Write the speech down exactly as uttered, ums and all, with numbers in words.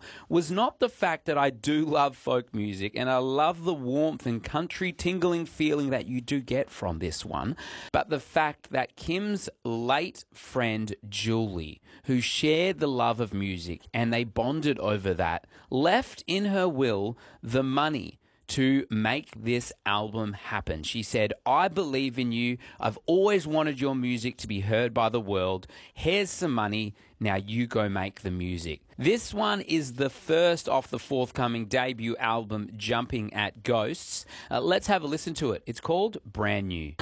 was not the fact that I do love folk music and I love the warmth and country tingling feeling that you do get from this one, but the fact that Kim's late friend Julie, who shared the love of music and they bonded over that, left in her will the money to make this album happen. She said, "I believe in you. I've always wanted your music to be heard by the world. Here's some money. Now you go make the music." This one is the first off the forthcoming debut album, Jumping at Ghosts. Uh, let's have a listen to it. It's called Brand New.